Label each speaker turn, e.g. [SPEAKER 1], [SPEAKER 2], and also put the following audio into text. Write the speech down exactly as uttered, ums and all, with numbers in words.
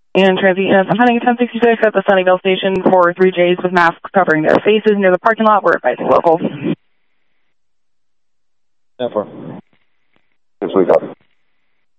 [SPEAKER 1] And transient units, I'm hunting ten sixty-six at the Sunnyvale station for three J's with masks covering their faces near the parking lot. We're advising locals.
[SPEAKER 2] ten four.